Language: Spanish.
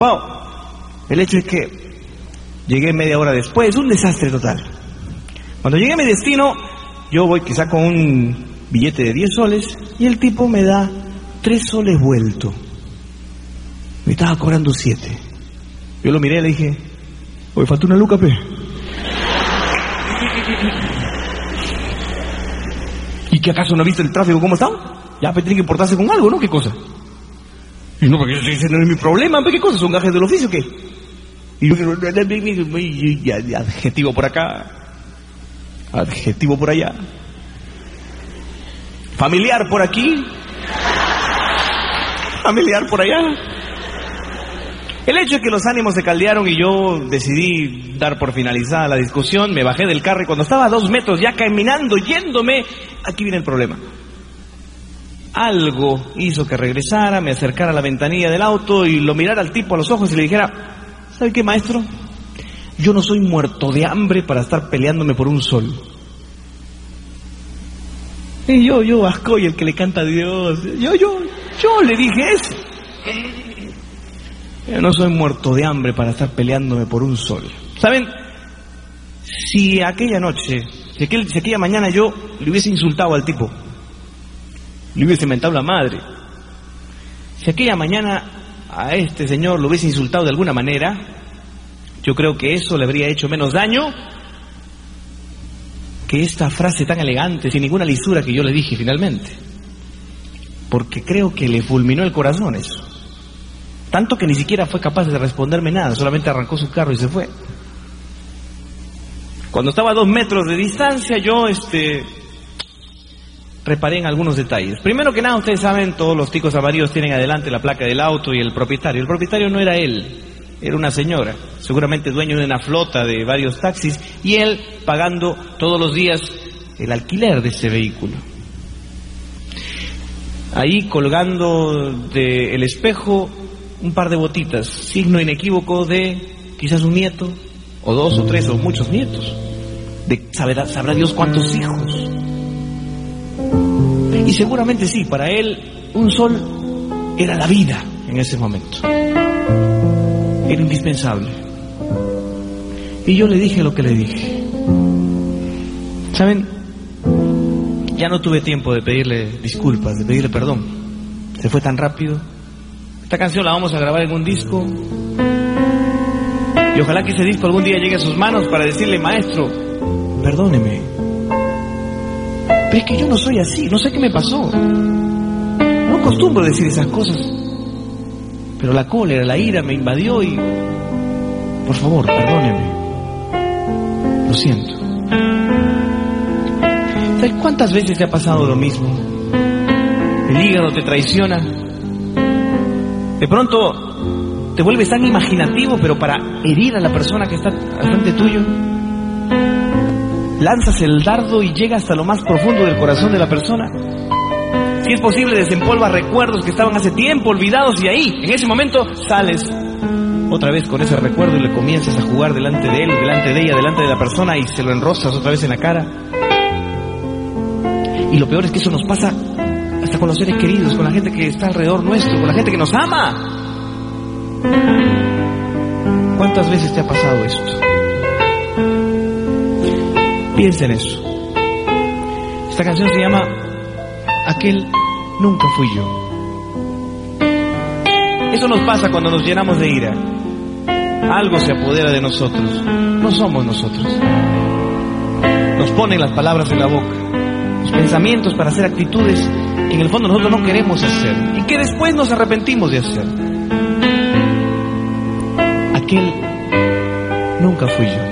Wow. El hecho es que llegué media hora después, un desastre total. Cuando llegué a mi destino, yo voy quizá con un billete de 10 soles y el tipo me da 3 soles vuelto. Me estaba cobrando 7. Yo lo miré y le dije, oye, falta una luca, pe. ¿Y que acaso no ha visto el tráfico cómo está? Ya, pues tiene que portarse con algo, ¿no? ¿Qué cosa? Y no, porque ese no es mi problema, ¿qué cosa? ¿Son gajes del oficio o qué? Y yo, adjetivo por acá, adjetivo por allá, familiar por aquí, familiar por allá. El hecho es que los ánimos se caldearon y yo decidí dar por finalizada la discusión. Me bajé del carro y cuando estaba a 2 metros ya caminando, yéndome, aquí viene el problema. Algo hizo que regresara, me acercara a la ventanilla del auto y lo mirara al tipo a los ojos y le dijera, ¿sabe qué, maestro? Yo no soy muerto de hambre para estar peleándome por un sol. Y yo, Ascoy, el que le canta a Dios. Yo le dije eso. Yo no soy muerto de hambre para estar peleándome por un sol. ¿Saben? Si aquella noche, si aquella mañana yo le hubiese insultado al tipo, le hubiese mentado la madre, si aquella mañana a este señor lo hubiese insultado de alguna manera, yo creo que eso le habría hecho menos daño que esta frase tan elegante, sin ninguna lisura que yo le dije finalmente. Porque creo que le fulminó el corazón eso. Tanto que ni siquiera fue capaz de responderme nada, solamente arrancó su carro y se fue. Cuando estaba a 2 metros de distancia, yo reparé en algunos detalles. Primero que nada, ustedes saben, todos los ticos amarillos tienen adelante la placa del auto y el propietario. El propietario no era él, era una señora, seguramente dueño de una flota de varios taxis, y él pagando todos los días el alquiler de ese vehículo. Ahí colgando del espejo un par de botitas, signo inequívoco de quizás un nieto, o 2 o 3 o muchos nietos, de sabrá Dios cuántos hijos. Y seguramente sí, para él un sol era la vida en ese momento, era indispensable. Y yo le dije lo que le dije. ¿Saben? Ya no tuve tiempo de pedirle disculpas, de pedirle perdón. Se fue tan rápido. Esta canción la vamos a grabar en un disco y ojalá que ese disco algún día llegue a sus manos para decirle, maestro, perdóneme, pero es que yo no soy así, no sé qué me pasó, no acostumbro decir esas cosas, pero la cólera, la ira me invadió y por favor, perdóneme, lo siento. ¿Sabes cuántas veces te ha pasado lo mismo? El hígado te traiciona. De pronto te vuelves tan imaginativo, pero para herir a la persona que está al frente tuyo, lanzas el dardo y llega hasta lo más profundo del corazón de la persona. Si es posible, desempolva recuerdos que estaban hace tiempo olvidados y ahí, en ese momento, sales otra vez con ese recuerdo y le comienzas a jugar delante de él, delante de ella, delante de la persona y se lo enroscas otra vez en la cara. Y lo peor es que eso nos pasa hasta con los seres queridos, con la gente que está alrededor nuestro, con la gente que nos ama. ¿Cuántas veces te ha pasado esto? Piensa en eso. Esta canción se llama Aquel nunca fui yo. Eso nos pasa cuando nos llenamos de ira. Algo se apodera de nosotros. No somos nosotros. Nos ponen las palabras en la boca, los pensamientos para hacer actitudes que en el fondo nosotros no queremos hacer y que después nos arrepentimos de hacer. Aquel nunca fui yo.